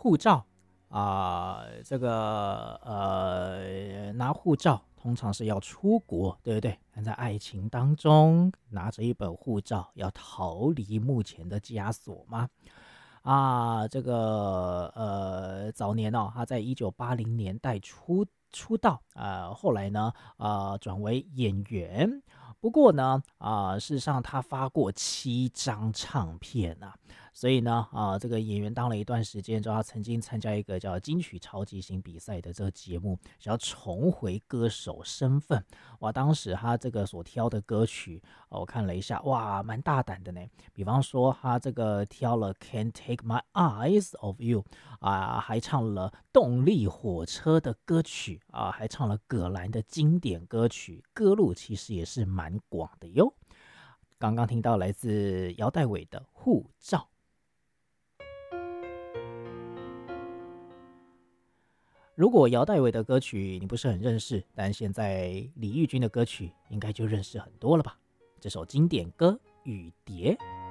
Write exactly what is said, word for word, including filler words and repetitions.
护照啊、这个呃拿护照通常是要出国，对不对？但在爱情当中，拿着一本护照要逃离目前的枷锁吗？啊，这个呃早年哦，他在一九八零年代出出道，呃，后来呢，呃，转为演员。不过呢，啊、事实上他发过七张唱片啊，所以呢，啊、这个演员当了一段时间之后，他曾经参加一个叫金曲超级星比赛的这个节目，想要重回歌手身份。哇，当时他这个所挑的歌曲，呃我看了一下，哇，蛮大胆的呢。比方说，他这个挑了《Can't Take My Eyes Off You》啊，还唱了动力火车的歌曲啊，还唱了葛兰的经典歌曲，歌路其实也是蛮广的哟。刚刚听到来自姚代伟的《护照》。如果姚代伟的歌曲你不是很认识，但现在李翊君的歌曲应该就认识很多了吧？这首经典歌《雨蝶》。